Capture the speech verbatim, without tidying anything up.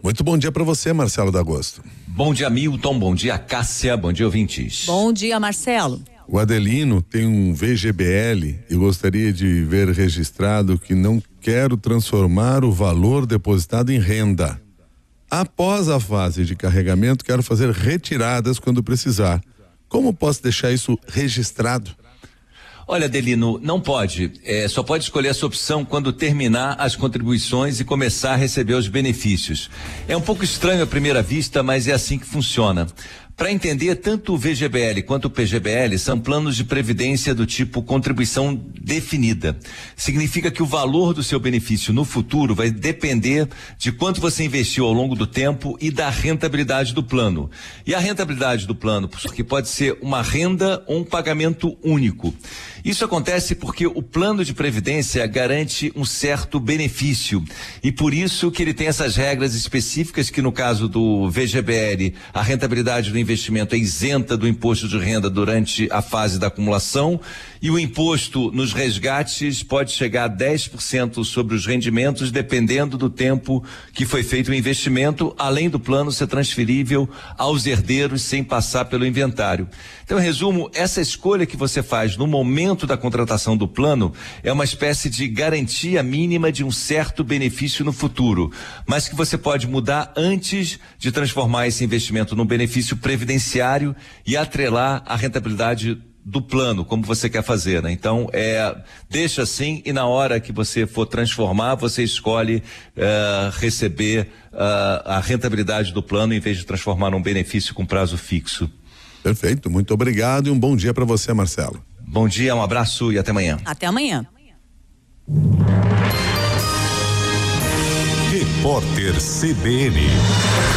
Muito bom dia para você, Marcelo D'Agosto. Bom dia, Milton. Bom dia, Cássia. Bom dia, ouvintes. Bom dia, Marcelo. O Adelino tem um V G B L e gostaria de ver registrado que não quero transformar o valor depositado em renda. Após a fase de carregamento, quero fazer retiradas quando precisar. Como posso deixar isso registrado? Olha, Adelino, não pode. É, só pode escolher essa opção quando terminar as contribuições e começar a receber os benefícios. É um pouco estranho à primeira vista, mas é assim que funciona. Para entender, tanto o V G B L quanto o P G B L são planos de previdência do tipo contribuição definida. Significa que o valor do seu benefício no futuro vai depender de quanto você investiu ao longo do tempo e da rentabilidade do plano. E a rentabilidade do plano, porque pode ser uma renda ou um pagamento único. Isso acontece porque o plano de previdência garante um certo benefício e por isso que ele tem essas regras específicas que no caso do V G B L, a rentabilidade do investimento é isenta do imposto de renda durante a fase da acumulação e o imposto nos resgates pode chegar a dez por cento sobre os rendimentos dependendo do tempo que foi feito o investimento, além do plano ser transferível aos herdeiros sem passar pelo inventário. Então, em resumo, essa escolha que você faz no momento da contratação do plano é uma espécie de garantia mínima de um certo benefício no futuro, mas que você pode mudar antes de transformar esse investimento num benefício previdenciário e atrelar a rentabilidade do plano, como você quer fazer, né? Então, é, deixa assim e na hora que você for transformar, você escolhe uh, receber uh, a rentabilidade do plano em vez de transformar num benefício com prazo fixo. Perfeito, muito obrigado e um bom dia para você, Marcelo. Bom dia, um abraço e até amanhã. Até amanhã. Repórter C B N.